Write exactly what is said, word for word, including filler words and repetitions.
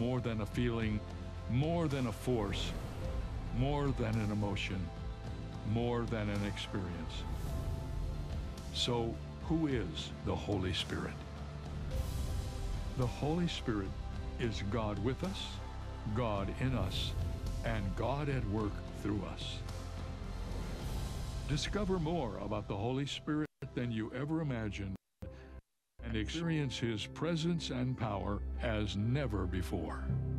more than a feeling, more than a force, more than an emotion, more than an experience. So, who is the Holy Spirit? The Holy Spirit is God with us, God in us, and God at work through us. Discover more about the Holy Spirit than you ever imagined and experience His presence and power as never before.